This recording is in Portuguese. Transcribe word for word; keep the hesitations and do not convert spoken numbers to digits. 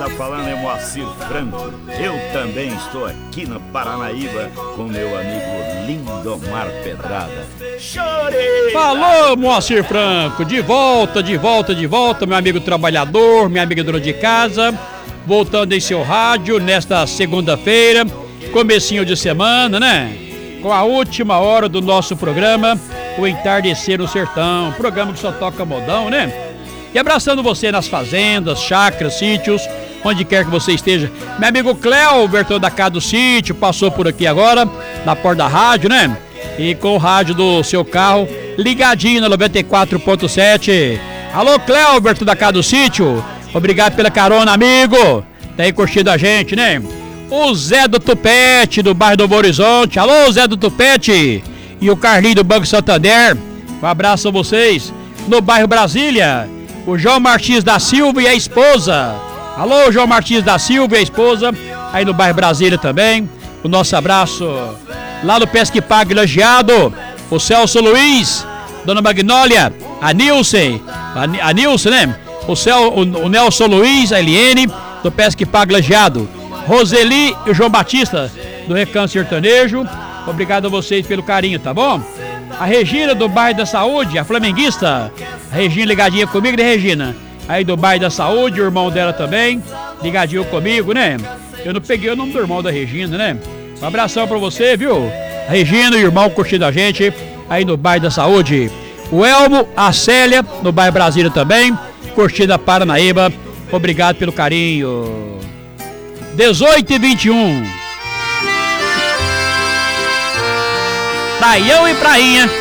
Tá falando é Moacir Franco. Eu também estou aqui na Paranaíba com meu amigo Lindomar Pedrada. Chorei! Falou, Moacir Franco, de volta, de volta, de volta, meu amigo trabalhador, minha amiga dona de casa, voltando em seu rádio nesta segunda-feira, comecinho de semana, né? Com a última hora do nosso programa, o Entardecer no Sertão, programa que só toca modão, né? E abraçando você nas fazendas, chácaras, sítios, onde quer que você esteja. Meu amigo Cléo, da Casa do Sítio, passou por aqui agora, na porta da rádio, né? E com o rádio do seu carro ligadinho na noventa e quatro ponto sete. Alô, Cléo, da Casa do Sítio, obrigado pela carona, amigo. Tá aí curtindo a gente, né? O Zé do Tupete, do bairro do Novo Horizonte. Alô, Zé do Tupete. E o Carlinho do Banco Santander. Um abraço a vocês. No bairro Brasília, o João Martins da Silva e a esposa. Alô, João Martins da Silva e a esposa, aí no bairro Brasília também. O nosso abraço lá no Pesque Pague Lajeado, o Celso Luiz, Dona Magnólia, a Nilce, a, a Nilce, né? O, Cel, o, o Nelson Luiz, a Eliene, do Pesque Pague Lajeado. Roseli e o João Batista, do Recanto Sertanejo. Obrigado a vocês pelo carinho, tá bom? A Regina do bairro da Saúde, a flamenguista. A Regina ligadinha comigo, né, Regina? Aí do bairro da Saúde, o irmão dela também, ligadinho comigo, né? Eu não peguei o nome do irmão da Regina, né? Um abração pra você, viu? A Regina e o irmão curtindo a gente aí no bairro da Saúde. O Elmo, a Célia, no bairro Brasília também, curtindo a Paranaíba. Obrigado pelo carinho. dezoito e vinte e um. Praião e prainha.